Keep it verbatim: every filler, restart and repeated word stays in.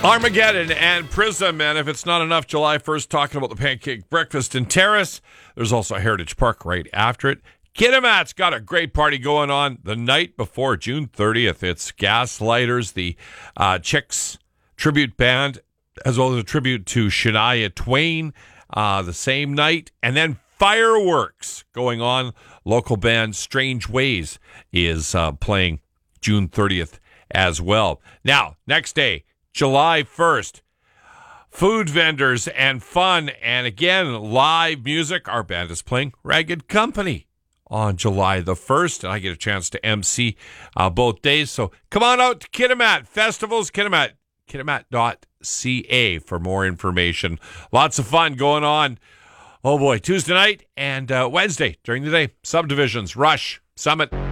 Armageddon and Prism, and if it's not enough, July first, talking about the Pancake Breakfast in Terrace. There's also Heritage Park right after it. Kitimat's got a great party going on the night before June thirtieth. It's Gaslighters, the uh, Chicks tribute band, as well as a tribute to Shania Twain uh, the same night. And then fireworks going on. Local band Strange Ways is uh, playing June thirtieth as well. Now, next day, July first, food vendors and fun, and again, live music. Our band is playing Ragged Company on July the first, and I get a chance to M C uh, both days. So come on out to Kitimat Festivals, Kitimat, kitimat dot c a for more information. Lots of fun going on. Oh boy, Tuesday night and uh, Wednesday during the day. Subdivisions, Rush, Summit.